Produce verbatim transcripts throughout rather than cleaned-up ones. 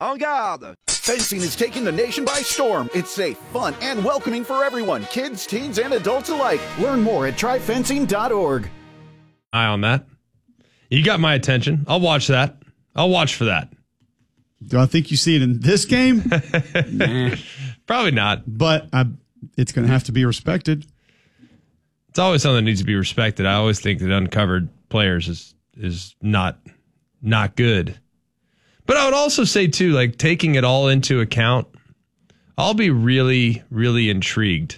En garde! Fencing is taking the nation by storm. It's safe, fun, and welcoming for everyone, kids, teens, and adults alike. Learn more at try fencing dot org. Eye on that. You got my attention. I'll watch that. I'll watch for that. Do I think you see it in this game? Nah. Probably not. But I, it's going to have to be respected. It's always something that needs to be respected. I always think that uncovered players is is not not good. But I would also say, too, like taking it all into account, I'll be really, really intrigued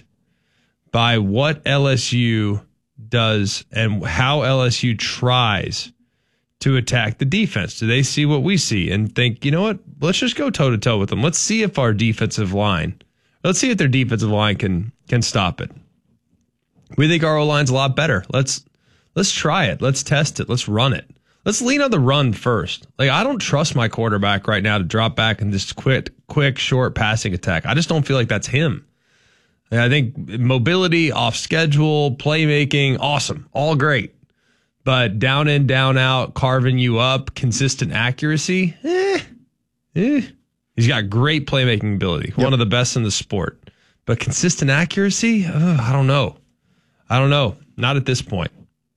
by what L S U does and how L S U tries to attack the defense. Do they see what we see and think, you know what, let's just go toe-to-toe with them. Let's see if our defensive line, let's see if their defensive line can can stop it. We think our O-line's a lot better. Let's let's try it. Let's test it. Let's run it. Let's lean on the run first. Like, I don't trust my quarterback right now to drop back in this quick, quick, short passing attack. I just don't feel like that's him. And I think mobility, off schedule, playmaking, awesome, all great. But down in, down out, carving you up, consistent accuracy, eh, eh. He's got great playmaking ability, yep. One of the best in the sport. But consistent accuracy, uh, I don't know. I don't know. Not at this point.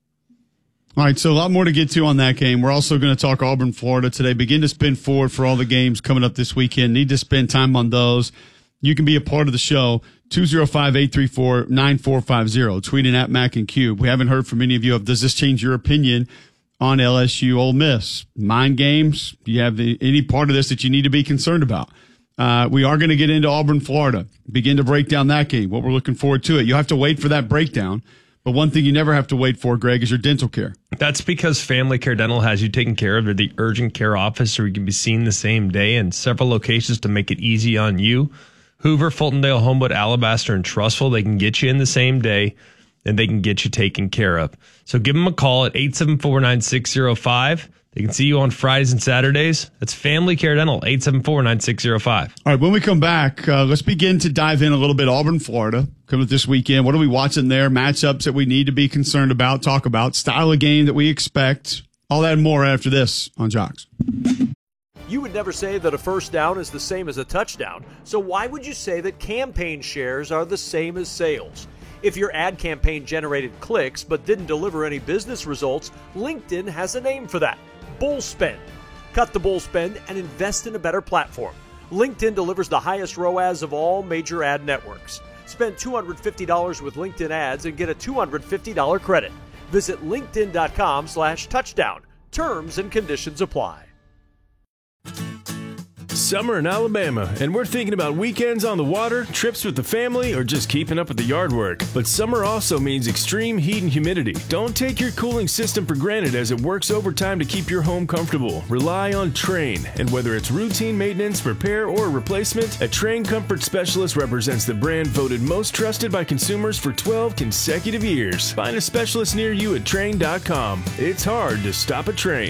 All right, so a lot more to get to on that game. We're also going to talk Auburn, Florida today. Begin to spin forward for all the games coming up this weekend. Need to spend time on those. You can be a part of the show, two oh five, eight three four, nine four five oh, tweeting at Mac and Cube. We haven't heard from any of you. Of, does this change your opinion on L S U Ole Miss? Mind games? Do you have the, any part of this that you need to be concerned about? Uh, we are going to get into Auburn, Florida. Begin to break down that game, what we're looking forward to it. You have to wait for that breakdown. But one thing you never have to wait for, Greg, is your dental care. That's because Family Care Dental has you taken care of. They're the urgent care office where you can be seen the same day in several locations to make it easy on you. Hoover, Fultondale, Homewood, Alabaster, and Trussville. They can get you in the same day, and they can get you taken care of. So give them a call at eight seven four, nine six zero five. They can see you on Fridays and Saturdays. That's Family Care Dental, eight seven four, nine six zero five. All right, when we come back, uh, let's begin to dive in a little bit. Auburn, Florida, coming up this weekend. What are we watching there? Matchups that we need to be concerned about, talk about, style of game that we expect. All that and more after this on Jocks. You would never say that a first down is the same as a touchdown, so why would you say that campaign shares are the same as sales? If your ad campaign generated clicks but didn't deliver any business results, LinkedIn has a name for that. Bull spend. Cut the bull spend and invest in a better platform. LinkedIn delivers the highest R O A S of all major ad networks. Spend two hundred fifty dollars with LinkedIn ads and get a two hundred fifty dollars credit. Visit linkedin.com slash touchdown. Terms and conditions apply. Summer in Alabama, and we're thinking about weekends on the water, trips with the family, or just keeping up with the yard work. But summer also means extreme heat and humidity. Don't take your cooling system for granted as it works overtime to keep your home comfortable. Rely on Trane, and whether it's routine maintenance, repair, or replacement, a Trane Comfort Specialist represents the brand voted most trusted by consumers for twelve consecutive years. Find a specialist near you at Trane dot com. It's hard to stop a Trane.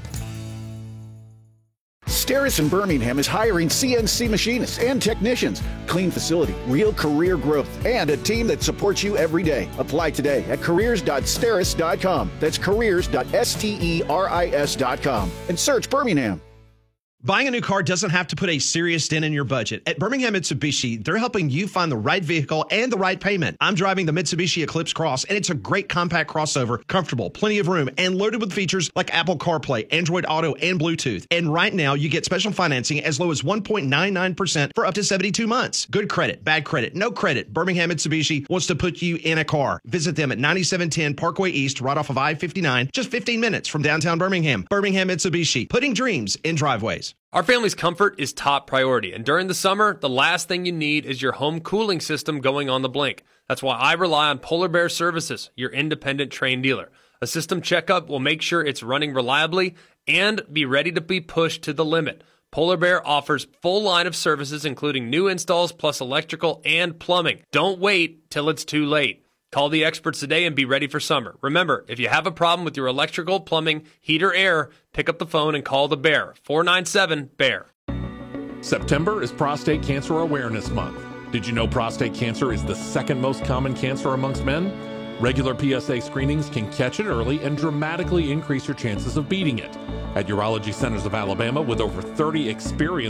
Steris in Birmingham is hiring C N C machinists and technicians. Clean facility, real career growth, and a team that supports you every day. Apply today at careers dot steris dot com. That's careers dot steris dot com. And search Birmingham. Buying a new car doesn't have to put a serious dent in your budget. At Birmingham Mitsubishi, they're helping you find the right vehicle and the right payment. I'm driving the Mitsubishi Eclipse Cross, and it's a great compact crossover, comfortable, plenty of room, and loaded with features like Apple CarPlay, Android Auto, and Bluetooth. And right now, you get special financing as low as one point nine nine percent for up to seventy-two months. Good credit, bad credit, no credit. Birmingham Mitsubishi wants to put you in a car. Visit them at ninety-seven ten Parkway East, right off of I fifty-nine, just fifteen minutes from downtown Birmingham. Birmingham Mitsubishi, putting dreams in driveways. Our family's comfort is top priority, and during the summer, the last thing you need is your home cooling system going on the blink. That's why I rely on Polar Bear Services, your independent Trane dealer. A system checkup will make sure it's running reliably and be ready to be pushed to the limit. Polar Bear offers full line of services, including new installs plus electrical and plumbing. Don't wait till it's too late. Call the experts today and be ready for summer. Remember, if you have a problem with your electrical, plumbing, heat, or air, pick up the phone and call the Bear, four nine seven, B E A R. September is Prostate Cancer Awareness Month. Did you know prostate cancer is the second most common cancer amongst men? Regular P S A screenings can catch it early and dramatically increase your chances of beating it. At Urology Centers of Alabama, with over thirty experienced